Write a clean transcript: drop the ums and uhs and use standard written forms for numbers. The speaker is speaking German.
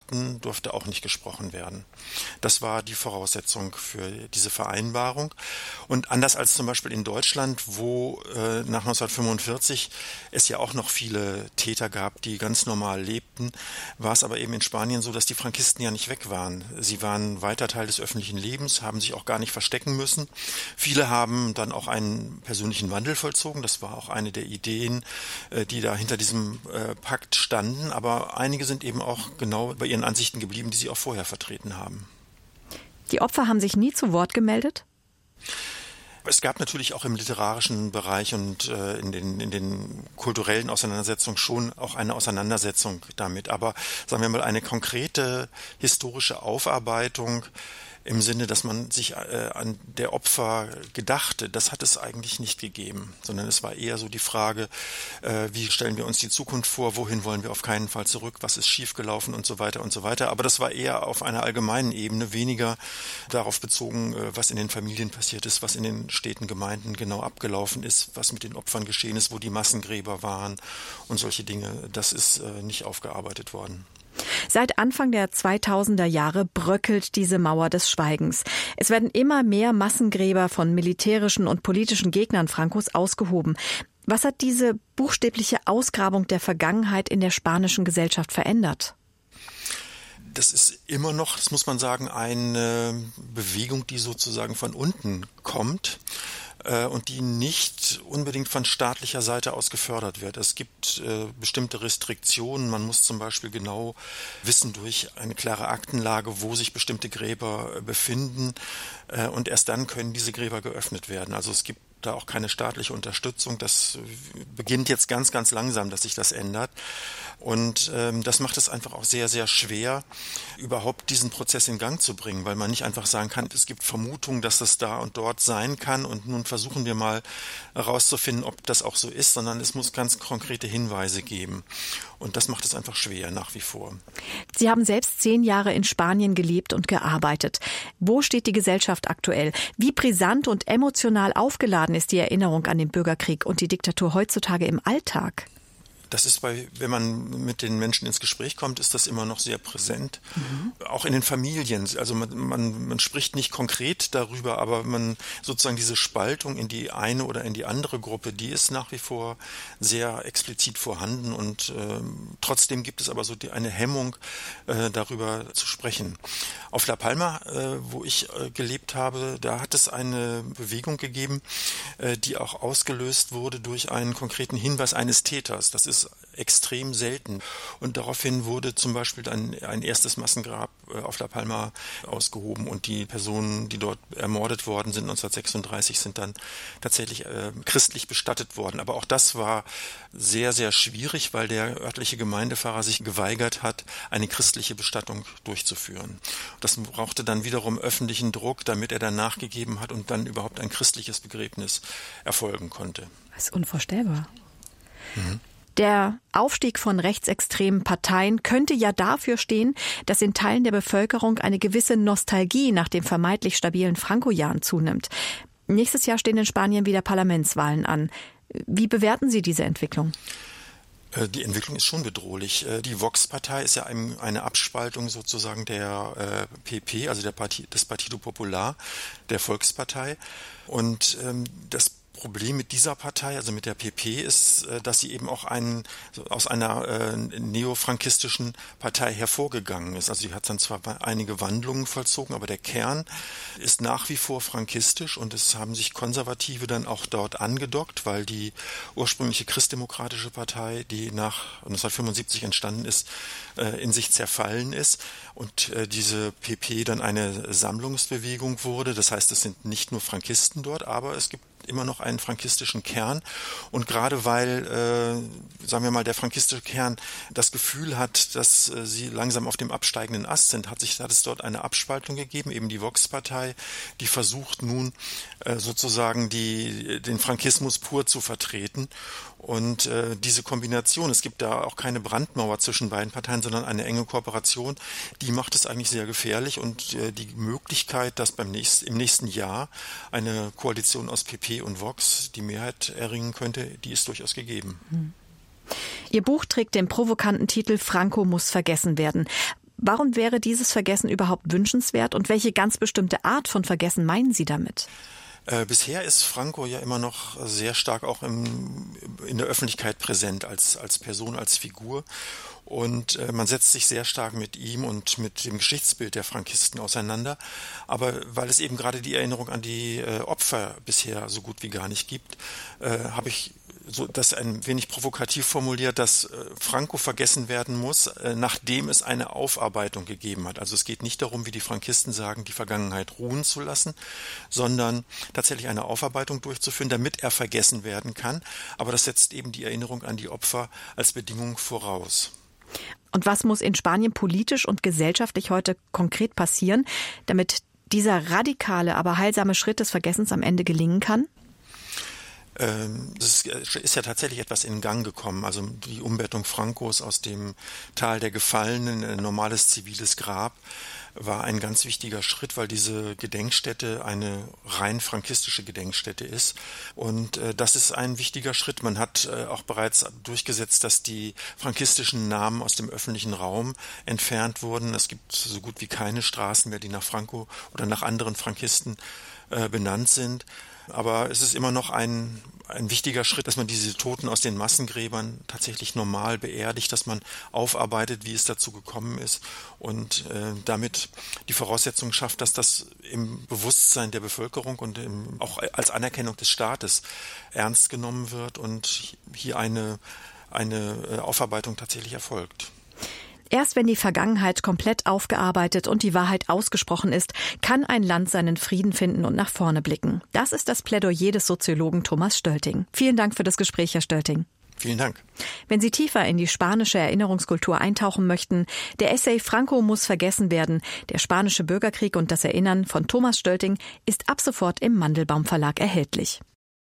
Worten durfte auch nicht gesprochen werden. Das war die Voraussetzung für diese Vereinbarung. Und anders als zum Beispiel in Deutschland, wo nach 1945 es ja auch noch viele Täter gab, die ganz normal lebten, war es aber eben in Spanien so, dass die Frankisten ja nicht weg waren. Sie waren weiter Teil des öffentlichen Lebens, haben sich auch gar nicht verstecken müssen. Viele haben dann auch einen persönlichen Wandel vollzogen. Das war auch eine der Ideen, die da hinter diesem Pakt standen. Aber einige sind eben auch genau bei ihren Ansichten geblieben, die sie auch vorher vertreten haben. Die Opfer haben sich nie zu Wort gemeldet? Es gab natürlich auch im literarischen Bereich und in den kulturellen Auseinandersetzungen schon auch eine Auseinandersetzung damit. Aber sagen wir mal, eine konkrete historische Aufarbeitung im Sinne, dass man sich an der Opfer gedachte, das hat es eigentlich nicht gegeben, sondern es war eher so die Frage, wie stellen wir uns die Zukunft vor, wohin wollen wir auf keinen Fall zurück, was ist schiefgelaufen und so weiter und so weiter. Aber das war eher auf einer allgemeinen Ebene, weniger darauf bezogen, was in den Familien passiert ist, was in den Städten, Gemeinden genau abgelaufen ist, was mit den Opfern geschehen ist, wo die Massengräber waren und solche Dinge. Das ist nicht aufgearbeitet worden. Seit Anfang der 2000er Jahre bröckelt diese Mauer des Schweigens. Es werden immer mehr Massengräber von militärischen und politischen Gegnern Francos ausgehoben. Was hat diese buchstäbliche Ausgrabung der Vergangenheit in der spanischen Gesellschaft verändert? Das ist immer noch, das muss man sagen, eine Bewegung, die sozusagen von unten kommt und die nicht unbedingt von staatlicher Seite aus gefördert wird. Es gibt bestimmte Restriktionen. Man muss zum Beispiel genau wissen durch eine klare Aktenlage, wo sich bestimmte Gräber befinden. Und erst dann können diese Gräber geöffnet werden. Also es gibt da auch keine staatliche Unterstützung. Das beginnt jetzt ganz, ganz langsam, dass sich das ändert. Und das macht es einfach auch sehr, sehr schwer, überhaupt diesen Prozess in Gang zu bringen, weil man nicht einfach sagen kann, es gibt Vermutungen, dass es da und dort sein kann und nun versuchen wir mal herauszufinden, ob das auch so ist, sondern es muss ganz konkrete Hinweise geben. Und das macht es einfach schwer nach wie vor. Sie haben selbst 10 Jahre in Spanien gelebt und gearbeitet. Wo steht die Gesellschaft aktuell? Wie brisant und emotional aufgeladen ist die Erinnerung an den Bürgerkrieg und die Diktatur heutzutage im Alltag? Das ist wenn man mit den Menschen ins Gespräch kommt, ist das immer noch sehr präsent. Auch in den Familien. Also man spricht nicht konkret darüber, aber man sozusagen diese Spaltung in die eine oder in die andere Gruppe, die ist nach wie vor sehr explizit vorhanden und trotzdem gibt es aber so eine Hemmung, darüber zu sprechen. Auf La Palma, wo ich gelebt habe, da hat es eine Bewegung gegeben, die auch ausgelöst wurde durch einen konkreten Hinweis eines Täters. Das ist extrem selten. Und daraufhin wurde zum Beispiel dann ein erstes Massengrab auf La Palma ausgehoben und die Personen, die dort ermordet worden sind 1936, sind dann tatsächlich christlich bestattet worden. Aber auch das war sehr, sehr schwierig, weil der örtliche Gemeindepfarrer sich geweigert hat, eine christliche Bestattung durchzuführen. Das brauchte dann wiederum öffentlichen Druck, damit er dann nachgegeben hat und dann überhaupt ein christliches Begräbnis erfolgen konnte. Das ist unvorstellbar. Der Aufstieg von rechtsextremen Parteien könnte ja dafür stehen, dass in Teilen der Bevölkerung eine gewisse Nostalgie nach den vermeintlich stabilen Franco-Jahren zunimmt. Nächstes Jahr stehen in Spanien wieder Parlamentswahlen an. Wie bewerten Sie diese Entwicklung? Die Entwicklung ist schon bedrohlich. Die Vox-Partei ist ja eine Abspaltung sozusagen der PP, also des Partido Popular, der Volkspartei. Und das Problem mit dieser Partei, also mit der PP, ist, dass sie eben auch aus einer neofrankistischen Partei hervorgegangen ist. Also sie hat dann zwar einige Wandlungen vollzogen, aber der Kern ist nach wie vor frankistisch und es haben sich Konservative dann auch dort angedockt, weil die ursprüngliche christdemokratische Partei, die nach 1975 entstanden ist, in sich zerfallen ist und diese PP dann eine Sammlungsbewegung wurde. Das heißt, es sind nicht nur Frankisten dort, aber es gibt immer noch einen frankistischen Kern. Und gerade weil, sagen wir mal, der frankistische Kern das Gefühl hat, dass sie langsam auf dem absteigenden Ast sind, hat es dort eine Abspaltung gegeben, eben die Vox-Partei, die versucht nun sozusagen den Frankismus pur zu vertreten. Und diese Kombination, es gibt da auch keine Brandmauer zwischen beiden Parteien, sondern eine enge Kooperation, die macht es eigentlich sehr gefährlich. Und die Möglichkeit, dass im nächsten Jahr eine Koalition aus PP und Vox die Mehrheit erringen könnte, die ist durchaus gegeben. Ihr Buch trägt den provokanten Titel »Franco muss vergessen werden«. Warum wäre dieses Vergessen überhaupt wünschenswert und welche ganz bestimmte Art von Vergessen meinen Sie damit? Bisher ist Franco ja immer noch sehr stark auch in der Öffentlichkeit präsent als Person, als Figur. Und man setzt sich sehr stark mit ihm und mit dem Geschichtsbild der Frankisten auseinander. Aber weil es eben gerade die Erinnerung an die Opfer bisher so gut wie gar nicht gibt, habe ich so das ein wenig provokativ formuliert, dass Franco vergessen werden muss, nachdem es eine Aufarbeitung gegeben hat. Also es geht nicht darum, wie die Frankisten sagen, die Vergangenheit ruhen zu lassen, sondern tatsächlich eine Aufarbeitung durchzuführen, damit er vergessen werden kann. Aber das setzt eben die Erinnerung an die Opfer als Bedingung voraus. Und was muss in Spanien politisch und gesellschaftlich heute konkret passieren, damit dieser radikale, aber heilsame Schritt des Vergessens am Ende gelingen kann? Das ist ja tatsächlich etwas in Gang gekommen. Also die Umbertung Francos aus dem Tal der Gefallenen, ein normales ziviles Grab, war ein ganz wichtiger Schritt, weil diese Gedenkstätte eine rein frankistische Gedenkstätte ist. Und das ist ein wichtiger Schritt. Man hat auch bereits durchgesetzt, dass die frankistischen Namen aus dem öffentlichen Raum entfernt wurden. Es gibt so gut wie keine Straßen mehr, die nach Franco oder nach anderen Frankisten benannt sind. Aber es ist immer noch ein wichtiger Schritt, dass man diese Toten aus den Massengräbern tatsächlich normal beerdigt, dass man aufarbeitet, wie es dazu gekommen ist und damit die Voraussetzung schafft, dass das im Bewusstsein der Bevölkerung und auch als Anerkennung des Staates ernst genommen wird und hier eine Aufarbeitung tatsächlich erfolgt. Erst wenn die Vergangenheit komplett aufgearbeitet und die Wahrheit ausgesprochen ist, kann ein Land seinen Frieden finden und nach vorne blicken. Das ist das Plädoyer des Soziologen Thomas Stölting. Vielen Dank für das Gespräch, Herr Stölting. Vielen Dank. Wenn Sie tiefer in die spanische Erinnerungskultur eintauchen möchten, der Essay Franco muss vergessen werden, der spanische Bürgerkrieg und das Erinnern von Thomas Stölting ist ab sofort im Mandelbaum Verlag erhältlich.